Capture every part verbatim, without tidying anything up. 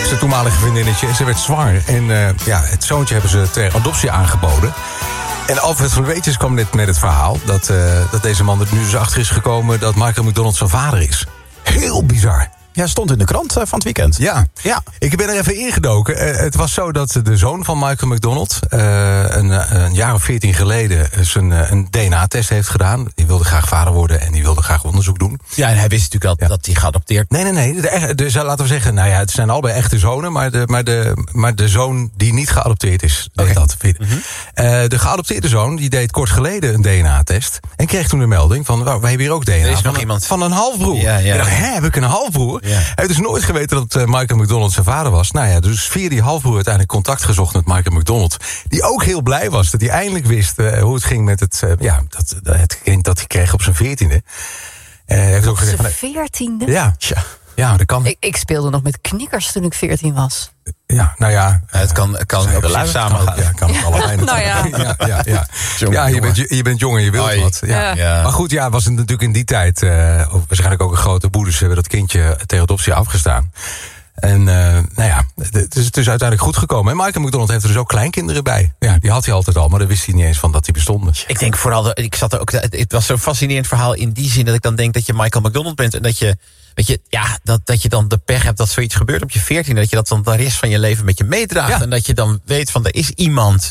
zijn toenmalige vriendinnetje. En ze werd zwanger. En uh, ja, het zoontje hebben ze ter adoptie aangeboden. En Alfred van Weetjes kwam net met het verhaal... dat, uh, dat deze man er nu dus achter is gekomen... dat Michael McDonald zijn vader is. Heel bizar. Ja, stond in de krant uh, van het weekend. Ja. ja, ik ben er even ingedoken. Uh, het was zo dat de zoon van Michael McDonald... Uh, een, een jaar of veertien geleden zijn, uh, een D N A-test heeft gedaan. Die wilde graag vader worden en die wilde graag onderzoek doen. Ja, en hij wist natuurlijk al ja. dat hij geadopteerd... Nee, nee, nee. De, dus laten we zeggen, nou ja, het zijn allebei echte zonen... maar de, maar de, maar de zoon die niet geadopteerd is, deed okay. dat. Mm-hmm. Uh, de geadopteerde zoon, die deed kort geleden een D N A-test... en kreeg toen de melding van, nou, wij hebben hier ook D N A. Er is van, nog een, iemand. van een halfbroer. Ja, ja. Ik dacht, hè, heb ik een halfbroer? Ja. Hij heeft dus nooit geweten dat uh, Michael McDonald zijn vader was. Nou ja, dus via die halfbroer uiteindelijk contact gezocht met Michael McDonald. Die ook heel blij was dat hij eindelijk wist uh, hoe het ging met het, uh, ja, dat, het kind dat hij kreeg op zijn veertiende. Uh, heeft ook gezegd, zijn veertiende? Ja, tja. Ja, dat kan. Ik, ik speelde nog met knikkers toen ik veertien was. Ja, nou ja. Uh, het kan, kan ook de samen gaan. Ja, kan het allebei. Nou ja. Ja, ja, ja. Jong, ja je, bent, je, je bent jong en je wilt Hoi. wat. Ja. Ja. Maar goed, ja, was het natuurlijk in die tijd... Uh, waarschijnlijk ook een grote boeders hebben dat kindje ter adoptie afgestaan. En uh, nou ja, het is, het is uiteindelijk goed gekomen. En Michael McDonald heeft er dus ook kleinkinderen bij. Ja, die had hij altijd al, maar daar wist hij niet eens van dat die bestonden. Ik denk vooral, de, ik zat er ook, het was zo'n fascinerend verhaal in die zin... dat ik dan denk dat je Michael McDonald bent... en dat je, weet je, ja, dat, dat je dan de pech hebt dat zoiets gebeurt op je veertiende... dat je dat dan de rest van je leven met je meedraagt... Ja. En dat je dan weet van, er is iemand...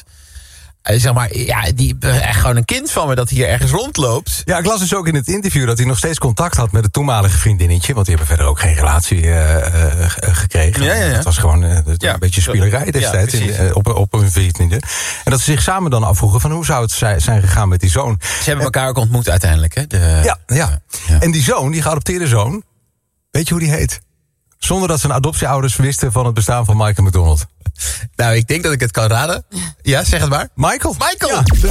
zeg maar, ja, die echt gewoon een kind van me dat hier ergens rondloopt. Ja, ik las dus ook in het interview dat hij nog steeds contact had met het toenmalige vriendinnetje. Want die hebben verder ook geen relatie uh, uh, gekregen. Ja, ja, ja. Het was gewoon uh, ja. een beetje spielerij destijds ja, in, uh, op, op hun veertiende. En dat ze zich samen dan afvroegen van hoe zou het zijn gegaan met die zoon. Ze hebben elkaar en, ook ontmoet uiteindelijk, hè? De, ja, ja, ja. En die zoon, die geadopteerde zoon, weet je hoe die heet? Zonder dat zijn adoptieouders wisten van het bestaan van Michael McDonald. Nou, ik denk dat ik het kan raden. Ja, zeg het maar. Michael. Michael! Ja.